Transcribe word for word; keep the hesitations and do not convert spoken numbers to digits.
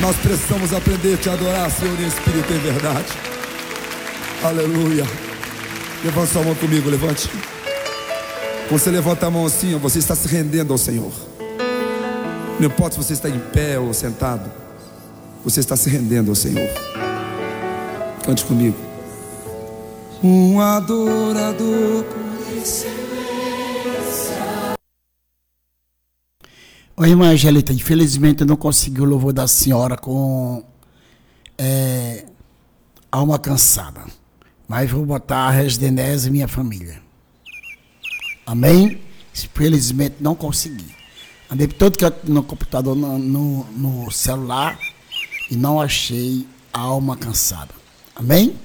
Nós precisamos aprender a te adorar, Senhor, em espírito e em verdade. Aleluia. Levante sua mão comigo, levante. Quando você levanta a mão assim, você está se rendendo ao Senhor. Não importa se você está em pé ou sentado, você está se rendendo ao Senhor. Cante comigo. Um adorador por excelência. Oi, irmã Angelita, infelizmente eu não consegui o louvor da senhora com é, alma cansada. Mas vou botar a Resdenese e minha família. Amém? Infelizmente não consegui. Andei todo no computador, no, no, no celular, e não achei a alma cansada. Amém?